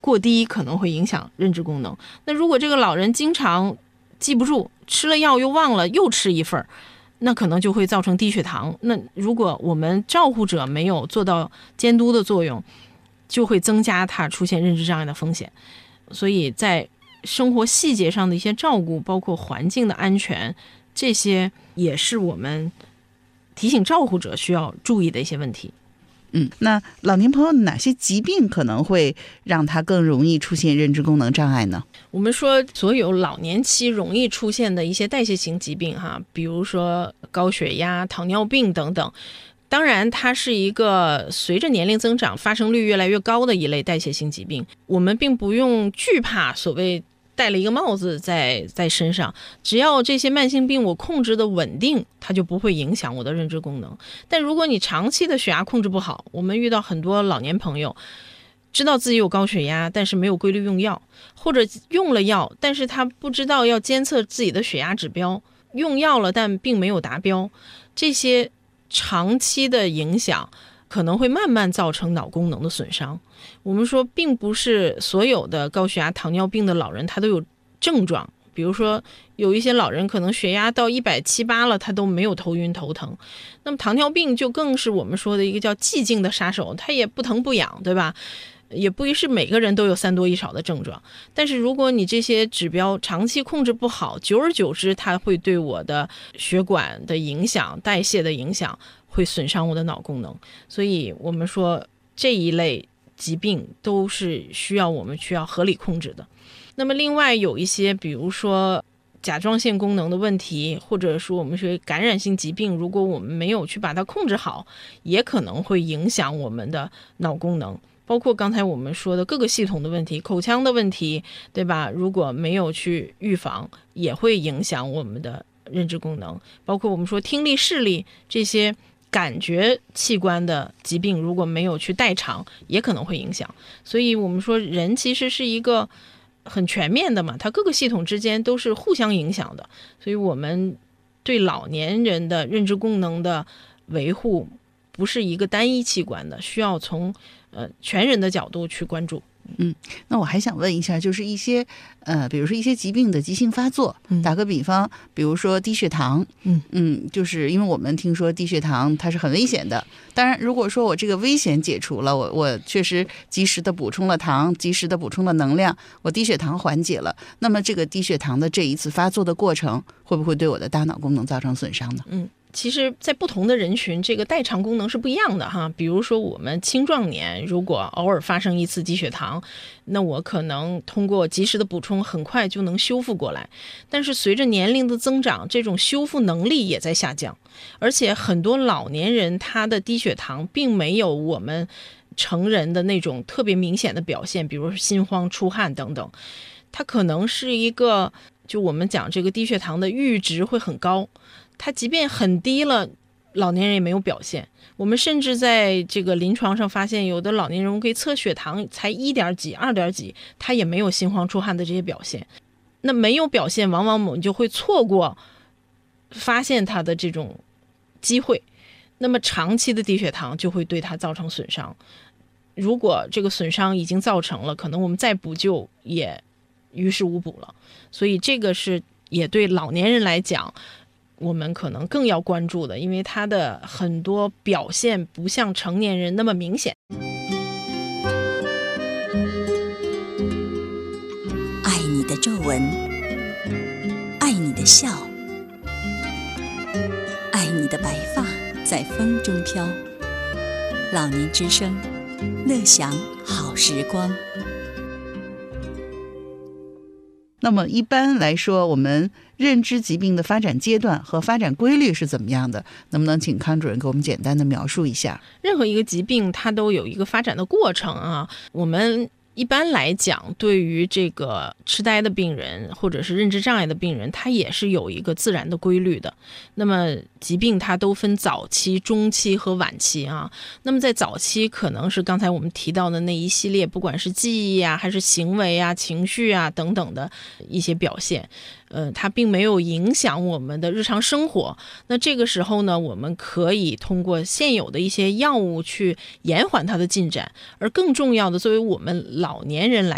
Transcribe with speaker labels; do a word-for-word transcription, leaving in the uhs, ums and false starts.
Speaker 1: 过低可能会影响认知功能。那如果这个老人经常记不住，吃了药又忘了，又吃一份，那可能就会造成低血糖。那如果我们照护者没有做到监督的作用，就会增加他出现认知障碍的风险。所以在生活细节上的一些照顾，包括环境的安全，这些也是我们提醒照护者需要注意的一些问题。
Speaker 2: 嗯，那老年朋友哪些疾病可能会让他更容易出现认知功能障碍呢？
Speaker 1: 我们说所有老年期容易出现的一些代谢型疾病哈，比如说高血压、糖尿病等等，当然它是一个随着年龄增长发生率越来越高的一类代谢性疾病，我们并不用惧怕所谓戴了一个帽子在在身上，只要这些慢性病我控制的稳定，它就不会影响我的认知功能。但如果你长期的血压控制不好，我们遇到很多老年朋友知道自己有高血压，但是没有规律用药，或者用了药，但是他不知道要监测自己的血压指标，用药了但并没有达标，这些长期的影响可能会慢慢造成脑功能的损伤。我们说并不是所有的高血压糖尿病的老人他都有症状，比如说有一些老人可能血压到一百七八了，他都没有头晕头疼。那么糖尿病就更是我们说的一个叫寂静的杀手，它也不疼不痒，对吧？也不是每个人都有三多一少的症状，但是如果你这些指标长期控制不好，久而久之它会对我的血管的影响、代谢的影响，会损伤我的脑功能。所以我们说这一类疾病都是需要我们需要合理控制的。那么另外有一些比如说甲状腺功能的问题，或者说我们说感染性疾病，如果我们没有去把它控制好，也可能会影响我们的脑功能。包括刚才我们说的各个系统的问题，口腔的问题，对吧？如果没有去预防，也会影响我们的认知功能。包括我们说听力、视力这些感觉器官的疾病，如果没有去代偿，也可能会影响。所以我们说人其实是一个很全面的嘛，它各个系统之间都是互相影响的。所以我们对老年人的认知功能的维护不是一个单一器官的，需要从呃全人的角度去关注。
Speaker 2: 嗯，那我还想问一下，就是一些呃，比如说一些疾病的急性发作，
Speaker 1: 嗯、
Speaker 2: 打个比方，比如说低血糖，
Speaker 1: 嗯
Speaker 2: 嗯，就是因为我们听说低血糖它是很危险的。当然，如果说我这个危险解除了，我我确实及时的补充了糖，及时的补充了能量，我低血糖缓解了，那么这个低血糖的这一次发作的过程，会不会对我的大脑功能造成损伤呢？
Speaker 1: 嗯。其实在不同的人群，这个代偿功能是不一样的哈。比如说我们青壮年如果偶尔发生一次低血糖，那我可能通过及时的补充很快就能修复过来。但是随着年龄的增长，这种修复能力也在下降，而且很多老年人他的低血糖并没有我们成人的那种特别明显的表现，比如说心慌出汗等等，它可能是一个就我们讲这个低血糖的阈值会很高，它即便很低了，老年人也没有表现。我们甚至在这个临床上发现，有的老年人可以测血糖才一点几、二点几，他也没有心慌出汗的这些表现。那没有表现，往往我们就会错过发现他的这种机会。那么长期的低血糖就会对他造成损伤。如果这个损伤已经造成了，可能我们再补救也于事无补了。所以这个是也对老年人来讲，我们可能更要关注的，因为他的很多表现不像成年人那么明显。
Speaker 3: 爱你的皱纹，爱你的笑，爱你的白发在风中飘。老年之声，乐享好时光。
Speaker 2: 那么一般来说，我们认知疾病的发展阶段和发展规律是怎么样的？能不能请康主任给我们简单的描述一下？
Speaker 1: 任何一个疾病它都有一个发展的过程啊。我们一般来讲，对于这个痴呆的病人或者是认知障碍的病人，它也是有一个自然的规律的。那么疾病它都分早期、中期和晚期啊。那么在早期可能是刚才我们提到的那一系列，不管是记忆啊，还是行为啊、情绪啊等等的一些表现，呃，它并没有影响我们的日常生活。那这个时候呢，我们可以通过现有的一些药物去延缓它的进展。而更重要的，作为我们老年人来